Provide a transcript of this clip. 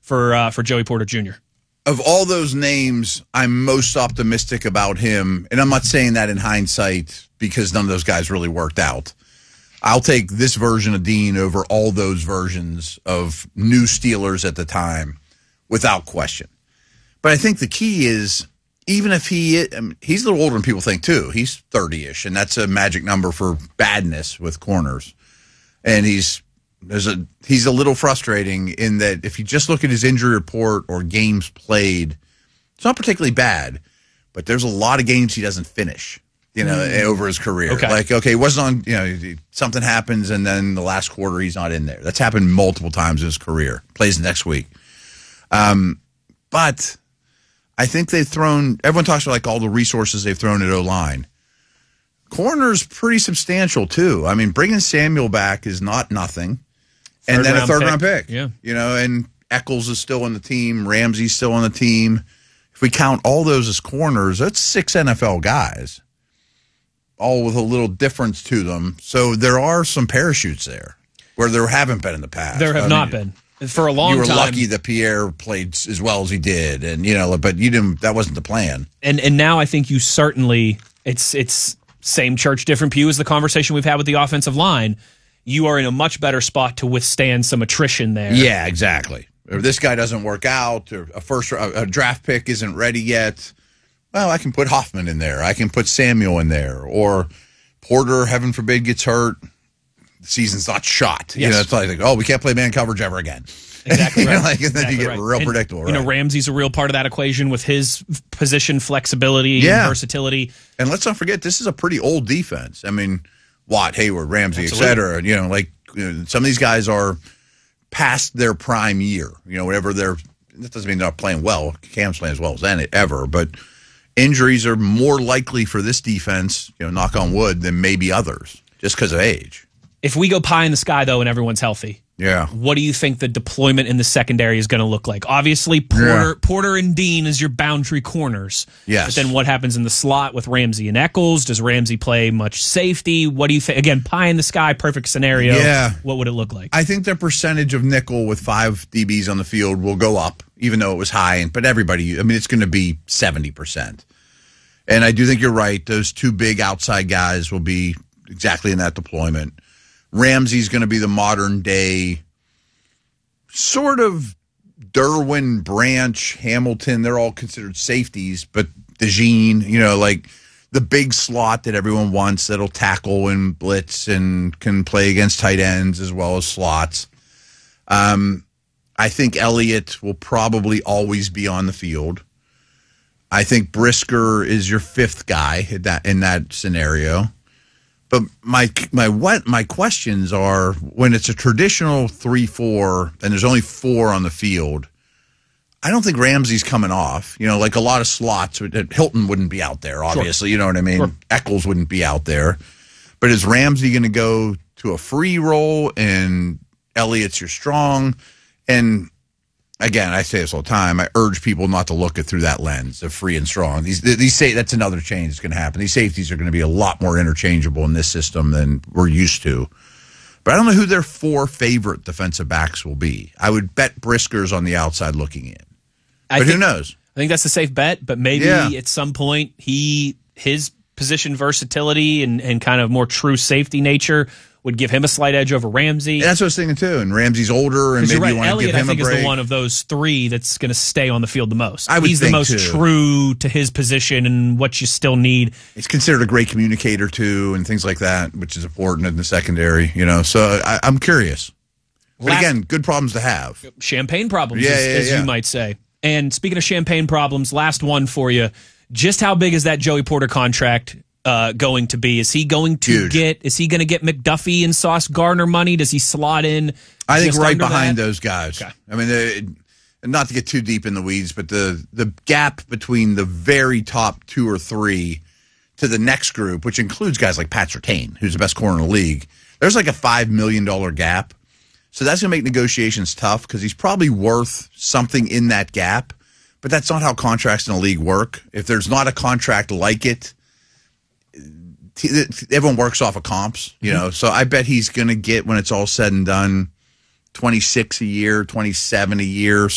for Joey Porter Jr.? Of all those names, I'm most optimistic about him, and I'm not saying that in hindsight because none of those guys really worked out. I'll take this version of Dean over all those versions of new Steelers at the time without question. But I think the key is, even if he's a little older than people think too. He's 30-ish, and that's a magic number for badness with corners. And he's a little frustrating in that if you just look at his injury report or games played, it's not particularly bad, but there's a lot of games he doesn't finish, over his career. Okay, he wasn't on, something happens and then the last quarter he's not in there. That's happened multiple times in his career. Plays next week. But I think everyone talks about all the resources they've thrown at O-line. Corner's pretty substantial too. I mean, bringing Samuel back is not nothing. And then a third-round pick. Yeah. And Eccles is still on the team. Ramsey's still on the team. If we count all those as corners, that's 6 NFL guys, all with a little difference to them. So there are some parachutes there where there haven't been in the past. There have not been. For a long time. You were lucky that Pierre played as well as he did, and but you didn't. That wasn't the plan. And now I think you certainly it's same church, different pew as the conversation we've had with the offensive line. You are in a much better spot to withstand some attrition there. Yeah, exactly. Or this guy doesn't work out, or a draft pick isn't ready yet. Well, I can put Hoffman in there. I can put Samuel in there. Or Porter, heaven forbid, gets hurt. The season's not shot. Yes. It's like, we can't play man coverage ever again. Exactly right. And then you get real predictable. Right? Ramsey's a real part of that equation with his position flexibility and versatility. And let's not forget, this is a pretty old defense. I mean, Watt, Hayward, Ramsey, et cetera. Some of these guys are past their prime year. Whatever that doesn't mean they're not playing well. Cam's playing as well as ever, but injuries are more likely for this defense, knock on wood, than maybe others, just because of age. If we go pie in the sky, though, and everyone's healthy, what do you think the deployment in the secondary is going to look like? Obviously, Porter and Dean is your boundary corners. Yes. But then what happens in the slot with Ramsey and Eccles? Does Ramsey play much safety? What do you think? Again, pie in the sky, perfect scenario. Yeah. What would it look like? I think their percentage of nickel with 5 DBs on the field will go up, even though it was high. But it's going to be 70%. And I do think you're right. Those 2 big outside guys will be exactly in that deployment. Ramsey's going to be the modern day sort of Derwin, Branch, Hamilton. They're all considered safeties, but DeJean, the big slot that everyone wants that'll tackle and blitz and can play against tight ends as well as slots. I think Elliott will probably always be on the field. I think Brisker is your 5th guy in that scenario. But my questions are, when it's a traditional 3-4 and there's only 4 on the field, I don't think Ramsey's coming off. Like a lot of slots, Hilton wouldn't be out there, obviously. Sure. You know what I mean? Sure. Eccles wouldn't be out there. But is Ramsey going to go to a free roll and Elliott's your strong? And again, I say this all the time. I urge people not to look at through that lens of free and strong. These say that's another change that's going to happen. These safeties are going to be a lot more interchangeable in this system than we're used to. But I don't know who their 4 favorite defensive backs will be. I would bet Brisker's on the outside looking in. But who knows? I think that's a safe bet, but maybe at some point his position versatility and kind of more true safety nature would give him a slight edge over Ramsey. That's what I was thinking too. And Ramsey's older, and maybe you want to give him a break. Elliott, I think, is the one of those 3 that's going to stay on the field the most. He's the most true to his position and what you still need. He's considered a great communicator too, and things like that, which is important in the secondary. So I'm curious. But again, good problems to have. Champagne problems, as you might say. And speaking of champagne problems, last one for you. Just how big is that Joey Porter contract going to be? Is he going to get McDuffie and Sauce Gardner money? Does he slot in? I think right behind those guys. Okay. I mean, not to get too deep in the weeds, but the gap between the very top 2 or 3 to the next group, which includes guys like Pat Surtain, who's the best corner in the league, there's like a $5 million gap. So that's going to make negotiations tough because he's probably worth something in that gap. But that's not how contracts in the league work. If there's not a contract like it, everyone works off of comps, So I bet he's going to get, when it's all said and done, 26 a year, 27 a year,